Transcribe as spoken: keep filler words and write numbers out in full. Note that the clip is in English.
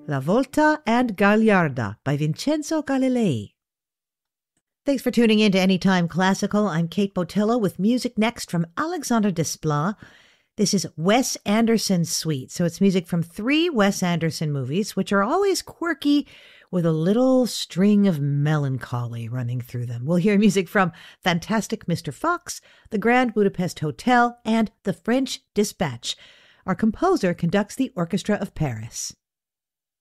La Volta and Gagliarda by Vincenzo Galilei. Thanks for tuning in to Anytime Classical. I'm Kate Botello with music next from Alexander Desplat. This is Wes Anderson's suite, so it's music from three Wes Anderson movies, which are always quirky with a little string of melancholy running through them. We'll hear music from Fantastic Mister Fox, The Grand Budapest Hotel, and The French Dispatch. Our composer conducts the Orchestra of Paris.